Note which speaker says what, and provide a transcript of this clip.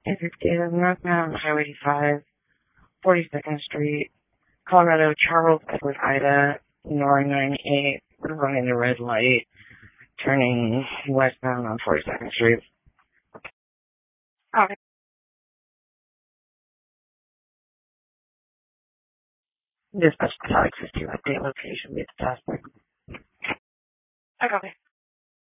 Speaker 1: 858 northbound Highway 85, 42nd Street, Colorado, Charles Edward Ida, Nora 98, we're running the red light, turning westbound on 42nd Street. Okay. Dispatch Metallic 50, update location, be the task. Okay.